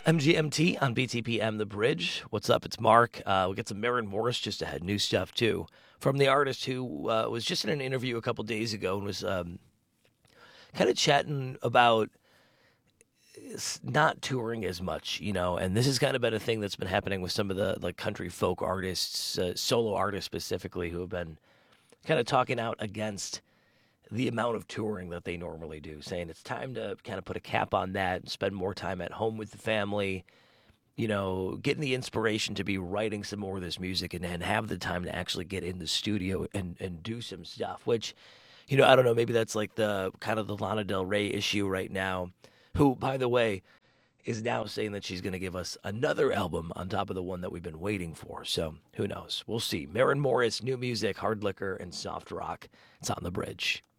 MGMT on BTPM The Bridge. What's up? It's Mark. We got some Maren Morris just ahead, new stuff too, from the artist who was just in an interview a couple days ago and was kind of chatting about not touring as much, and this has kind of been a thing that's been happening with some of the like country folk artists, solo artists specifically, who have been kind of talking out against the amount of touring that they normally do, saying it's time to kind of put a cap on that and spend more time at home with the family, getting the inspiration to be writing some more of this music and have the time to actually get in the studio and do some stuff, which, I don't know, maybe that's like the kind of the Lana Del Rey issue right now, who, by the way, is now saying that she's going to give us another album on top of the one that we've been waiting for. So who knows? We'll see. Maren Morris, new music, hard liquor, and soft rock. It's on the bridge.